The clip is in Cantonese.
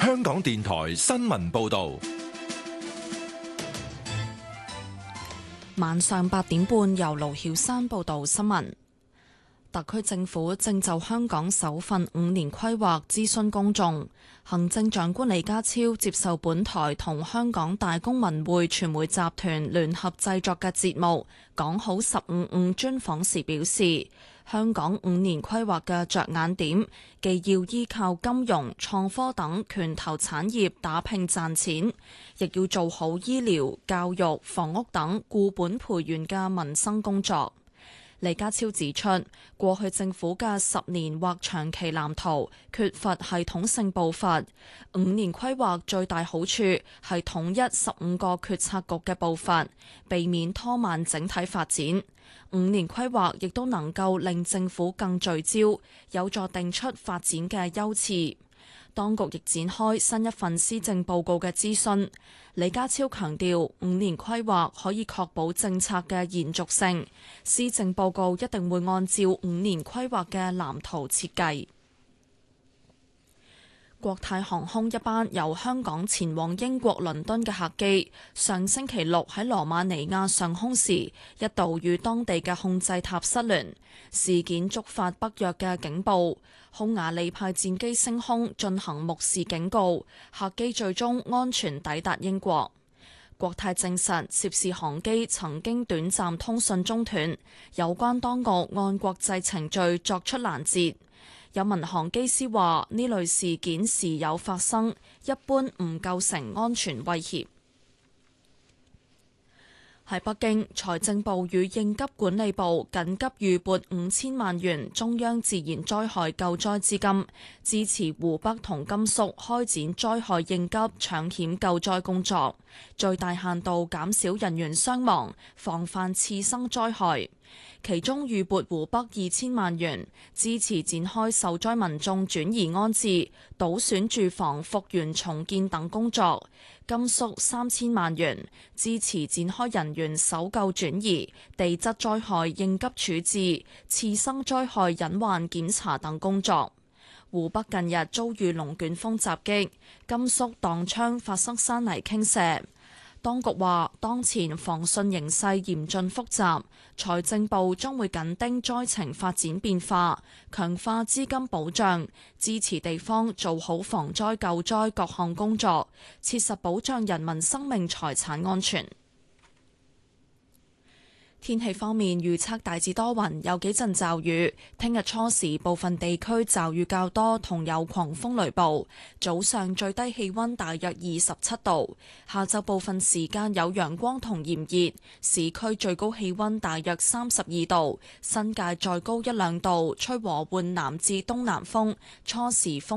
香港電台新聞報道。 晚上8點半，由盧曉山報道新聞。特區政府正就香港首份5年規劃諮詢公眾。行政長官李家超接受本台同香港大公文匯傳媒集團聯合製作嘅節目《講好15/5》專訪時表示，香港5年規劃嘅着眼點，既要依靠金融、創科等拳頭產業打拼賺錢，亦要做好醫療、教育、房屋等固本培元嘅民生工作。李家超指出，過去政府嘅10年或長期藍圖缺乏系統性步伐，5年規劃最大好處係統一15個決策局嘅步伐，避免拖慢整體發展。5年規劃亦都能夠令政府更聚焦，有助定出發展嘅優次。當局亦展開新一份施政報告嘅諮詢。李家超強調，5年規劃可以確保政策嘅延續性，施政報告一定會按照5年規劃嘅藍圖設計。國泰航空一班由香港前往英國倫敦嘅客機，上星期六喺羅馬尼亞上空時，一度與當地嘅控制塔失聯，事件觸發北約嘅警報。匈牙利派戰機升空進行目視警告，客機最終安全抵達英國。國泰證實涉事航機曾經短暫通訊中斷，有關當局按國際程序作出攔截。有民航機師話：呢類事件時有發生，一般唔構成安全威脅。喺北京，財政部與應急管理部緊急預撥5000萬元中央自然災害救災資金，支持湖北同甘肅開展災害應急搶險救災工作，最大限度減少人員傷亡，防範次生災害。其中預撥湖北2000萬元，支持展開受災民眾轉移安置、倒損住房復原重建等工作；甘肅3000萬元，支持展開人員搜救轉移、地質災害應急處置、次生災害隱患檢查等工作。湖北近日遭遇龍捲風襲擊，甘肅聠昌發生山泥傾瀉。當局話，當前防汛形勢嚴峻複雜，財政部將會緊盯災情發展變化，強化資金保障，支持地方做好防災救災各項工作，切實保障人民生命財產安全。天氣方面，預測大致多雲，有幾陣驟雨。聽日初時部分地區驟雨較多，同有狂風雷暴。早上最低氣溫大約27度，下晝部分時間有陽光同炎熱，市區最高氣溫大約32度，新界再高1-2度，吹和緩南至東南風，初時風